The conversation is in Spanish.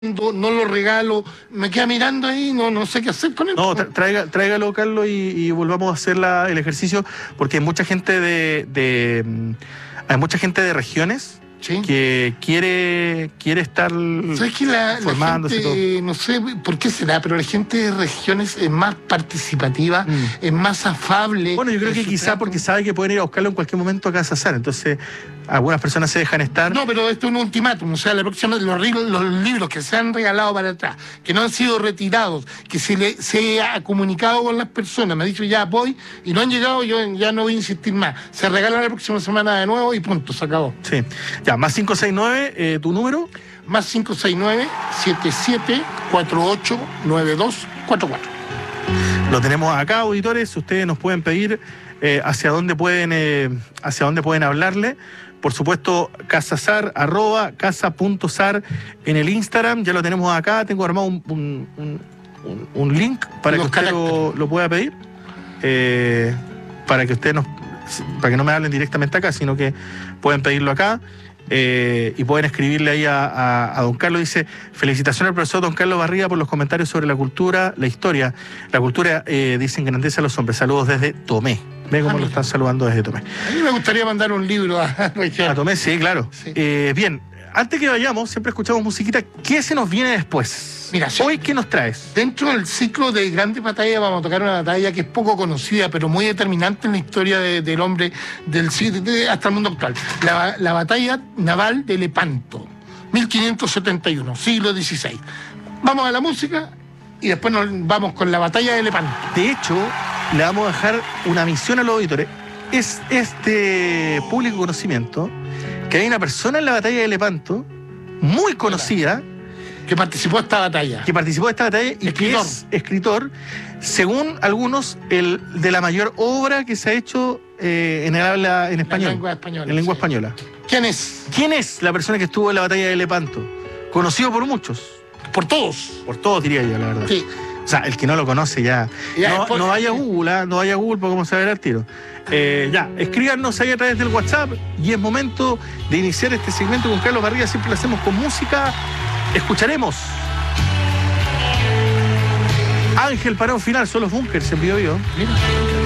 no lo regalo, me queda mirando ahí, no sé qué hacer con él. No, tráigalo, Carlos, y volvamos a hacer el ejercicio, porque hay mucha gente hay mucha gente de regiones. ¿Sí? Que quiere estar formándose. La gente, no sé por qué será, pero la gente de regiones es más participativa, es más afable. Bueno, yo creo que quizá porque sabe que pueden ir a buscarlo en cualquier momento a Casa Sar, entonces algunas personas se dejan estar. No, pero esto es un ultimátum, o sea, la próxima, los libros que se han regalado para atrás, que no han sido retirados, que se ha comunicado con las personas, me ha dicho ya voy, y no han llegado, yo ya no voy a insistir más. Se regala la próxima semana de nuevo y punto, se acabó. Sí. Ya, más 569, ¿tu número? Más 569-7748-9244. Lo tenemos acá, auditores. Ustedes nos pueden pedir hacia dónde pueden hablarle. Por supuesto, casasar, @casa.sar en el Instagram. Ya lo tenemos acá. Tengo armado un link para que usted lo pueda pedir. Para que no me hablen directamente acá, sino que pueden pedirlo acá. Y pueden escribirle ahí a don Carlos. Dice: felicitaciones al profesor don Carlos Barriga por los comentarios sobre la cultura, la historia. La cultura, dicen, engrandece a los hombres. Saludos desde Tomé. Ve cómo lo están saludando desde Tomé. A mí me gustaría mandar un libro a Tomé, sí, claro. Sí. Bien, antes que vayamos, siempre escuchamos musiquita. ¿Qué se nos viene después? Mira, hoy, ¿qué nos traes? Dentro del ciclo de grandes batallas vamos a tocar una batalla que es poco conocida, pero muy determinante en la historia del hombre hasta el mundo actual. La batalla naval de Lepanto, 1571, siglo XVI. Vamos a la música y después nos vamos con la batalla de Lepanto. De hecho, le vamos a dejar una misión a los auditores. Es este público conocimiento que hay una persona en la batalla de Lepanto, muy conocida, que participó de esta batalla. Y que es escritor, según algunos, el de la mayor obra que se ha hecho en el habla en español. En lengua española. ¿Quién es? ¿Quién es la persona que estuvo en la batalla de Lepanto? Conocido por muchos. Por todos. Por todos, diría yo, la verdad. Sí. O sea, el que no lo conoce ya no vaya a Google, no vaya a Google porque vamos a ver al tiro. Escríbanos ahí a través del WhatsApp y es momento de iniciar este segmento con Carlos Barriga. Siempre lo hacemos con música. Escucharemos Ángel para un final, son los Bunkers en Bio Bio. Mira.